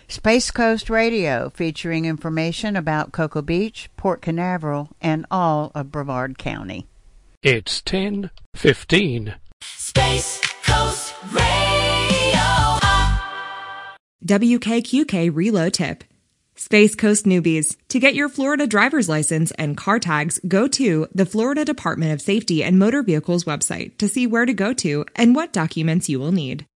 Space Coast Radio, featuring information about Cocoa Beach, Port Canaveral, and all of Brevard County. It's 10:15. Space Coast Radio. WKQK Reload Tip. Space Coast newbies. To get your Florida driver's license and car tags, go to the Florida Department of Safety and Motor Vehicles website to see where to go to and what documents you will need.